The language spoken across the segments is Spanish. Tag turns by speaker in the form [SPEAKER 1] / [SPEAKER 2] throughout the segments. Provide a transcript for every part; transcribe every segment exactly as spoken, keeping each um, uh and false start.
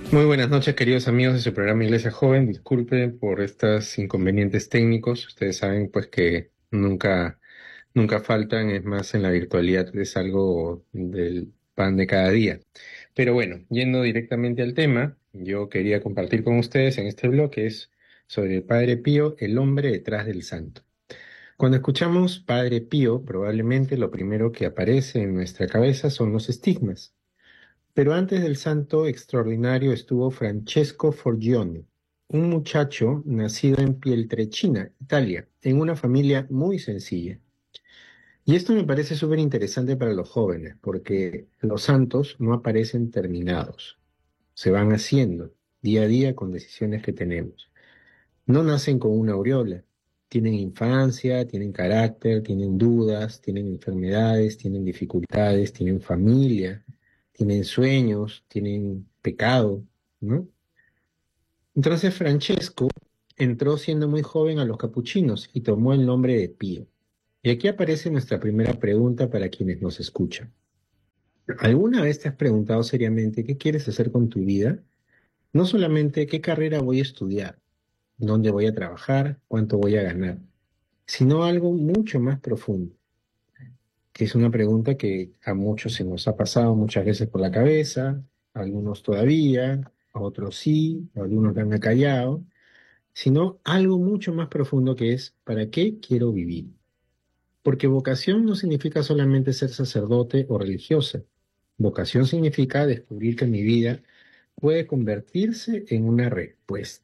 [SPEAKER 1] Muy buenas noches, queridos amigos de su programa Iglesia Joven. Disculpen por estos inconvenientes técnicos. Ustedes saben pues que nunca, nunca faltan, es más, en la virtualidad es algo del pan de cada día. Pero bueno, yendo directamente al tema, yo quería compartir con ustedes en este bloque es sobre el Padre Pío, el hombre detrás del santo. Cuando escuchamos Padre Pío, probablemente lo primero que aparece en nuestra cabeza son los estigmas. Pero antes del santo extraordinario estuvo Francesco Forgione, un muchacho nacido en Pietrelcina, Italia, en una familia muy sencilla. Y esto me parece súper interesante para los jóvenes, porque los santos no aparecen terminados, se van haciendo día a día con decisiones que tenemos. No nacen con una aureola, tienen infancia, tienen carácter, tienen dudas, tienen enfermedades, tienen dificultades, tienen familia, tienen sueños, tienen pecado, ¿no? Entonces Francesco entró siendo muy joven a los capuchinos y tomó el nombre de Pío. Y aquí aparece nuestra primera pregunta para quienes nos escuchan. ¿Alguna vez te has preguntado seriamente qué quieres hacer con tu vida? No solamente qué carrera voy a estudiar, dónde voy a trabajar, cuánto voy a ganar, sino algo mucho más profundo, que es una pregunta que a muchos se nos ha pasado muchas veces por la cabeza, a algunos todavía, a otros sí, a algunos que han callado, sino algo mucho más profundo que es, ¿para qué quiero vivir? Porque vocación no significa solamente ser sacerdote o religiosa. Vocación significa descubrir que mi vida puede convertirse en una respuesta.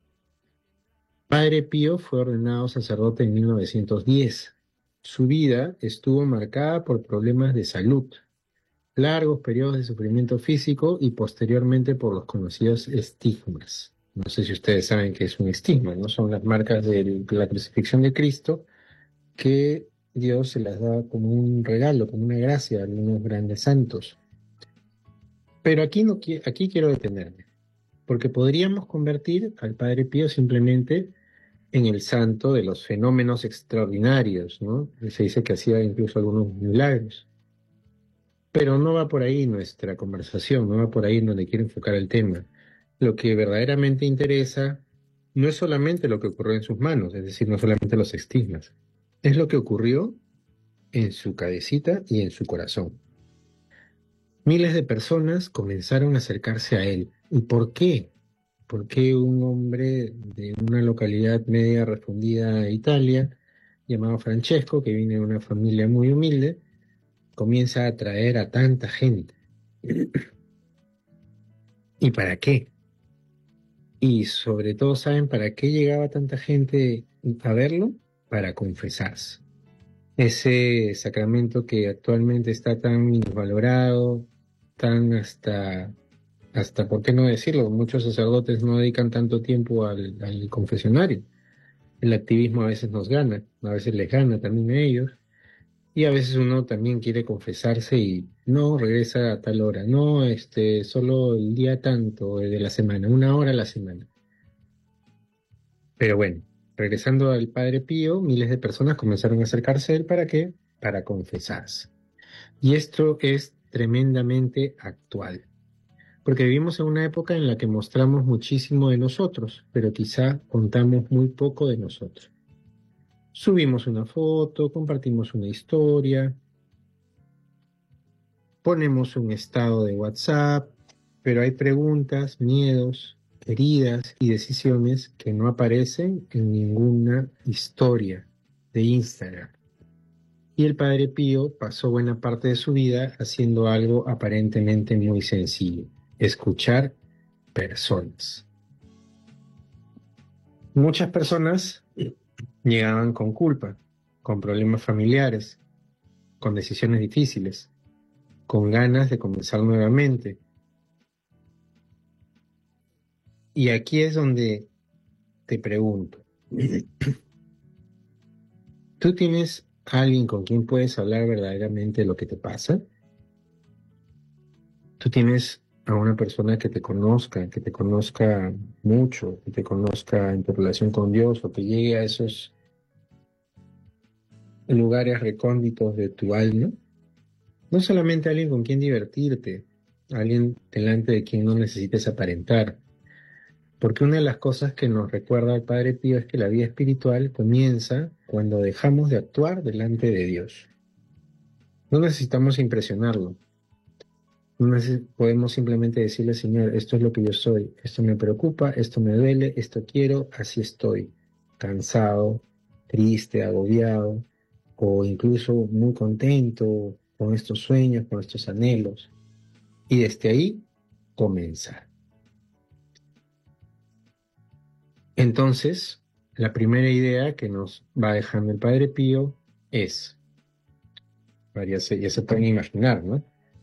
[SPEAKER 1] Padre Pío fue ordenado sacerdote en mil novecientos diez. Su vida estuvo marcada por problemas de salud, largos periodos de sufrimiento físico y posteriormente por los conocidos estigmas. No sé si ustedes saben qué es un estigma, ¿no? Son las marcas de la crucifixión de Cristo que Dios se las da como un regalo, como una gracia a algunos grandes santos. Pero aquí, no, qui- aquí quiero detenerme, porque podríamos convertir al Padre Pío simplemente en el santo de los fenómenos extraordinarios, ¿no? Se dice que hacía incluso algunos milagros. Pero no va por ahí nuestra conversación, no va por ahí en donde quiero enfocar el tema. Lo que verdaderamente interesa no es solamente lo que ocurrió en sus manos, es decir, no solamente los estigmas, es lo que ocurrió en su cabecita y en su corazón. Miles de personas comenzaron a acercarse a él. ¿Y por qué? ¿Por qué un hombre de una localidad media refundida de Italia, llamado Francesco, que viene de una familia muy humilde, comienza a atraer a tanta gente? ¿Y para qué? Y sobre todo, ¿saben para qué llegaba tanta gente a verlo? Para confesarse. Ese sacramento que actualmente está tan valorado, tan hasta, hasta, ¿por qué no decirlo? Muchos sacerdotes no dedican tanto tiempo al, al confesionario. El activismo a veces nos gana, a veces les gana también a ellos. Y a veces uno también quiere confesarse y no regresa a tal hora, no, este, solo el día tanto de la semana, una hora a la semana. Pero bueno, regresando al Padre Pío, miles de personas comenzaron a acercarse a él. ¿Para qué? Para confesarse. Y esto es tremendamente actual, porque vivimos en una época en la que mostramos muchísimo de nosotros, pero quizá contamos muy poco de nosotros. Subimos una foto, compartimos una historia, ponemos un estado de WhatsApp, pero hay preguntas, miedos, heridas y decisiones que no aparecen en ninguna historia de Instagram. Y el Padre Pío pasó buena parte de su vida haciendo algo aparentemente muy sencillo: escuchar personas. Muchas personas llegaban con culpa, con problemas familiares, con decisiones difíciles, con ganas de comenzar nuevamente. Y aquí es donde te pregunto, ¿tú tienes a alguien con quien puedes hablar verdaderamente de lo que te pasa? ¿Tú tienes a una persona que te conozca, que te conozca mucho, que te conozca en tu relación con Dios, o que llegue a esos lugares recónditos de tu alma? No solamente alguien con quien divertirte, alguien delante de quien no necesites aparentar. Porque una de las cosas que nos recuerda el Padre Pío es que la vida espiritual comienza cuando dejamos de actuar delante de Dios. No necesitamos impresionarlo. No neces- podemos simplemente decirle, Señor, esto es lo que yo soy, esto me preocupa, esto me duele, esto quiero, así estoy, cansado, triste, agobiado, o incluso muy contento con estos sueños, con estos anhelos. Y desde ahí comenzar. Entonces, la primera idea que nos va dejando el Padre Pío es, bueno, ya se, ya se pueden imaginar, ¿no?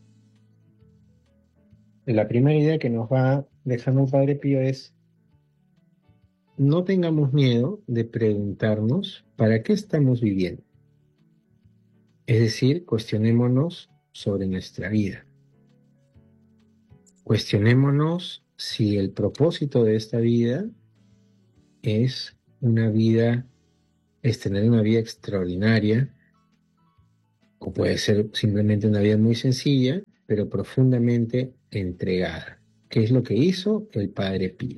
[SPEAKER 1] La primera idea que nos va dejando el Padre Pío es, no tengamos miedo de preguntarnos para qué estamos viviendo. Es decir, cuestionémonos sobre nuestra vida. Cuestionémonos si el propósito de esta vida es una vida, es tener una vida extraordinaria, o puede ser simplemente una vida muy sencilla, pero profundamente entregada. ¿Qué es lo que hizo el Padre Pío?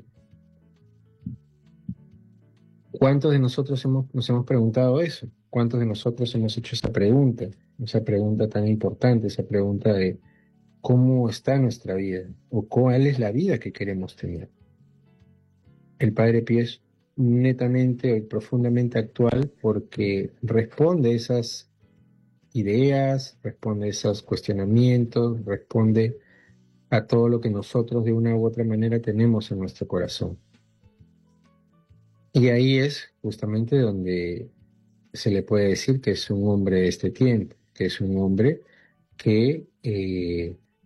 [SPEAKER 1] ¿Cuántos de nosotros hemos, nos hemos preguntado eso? ¿Cuántos de nosotros hemos hecho esa pregunta? Esa pregunta tan importante, esa pregunta de cómo está nuestra vida o cuál es la vida que queremos tener. El Padre Pío es netamente o profundamente actual porque responde a esas ideas, responde a esos cuestionamientos, responde a todo lo que nosotros de una u otra manera tenemos en nuestro corazón. Y ahí es justamente donde se le puede decir que es un hombre de este tiempo, que es un hombre que eh,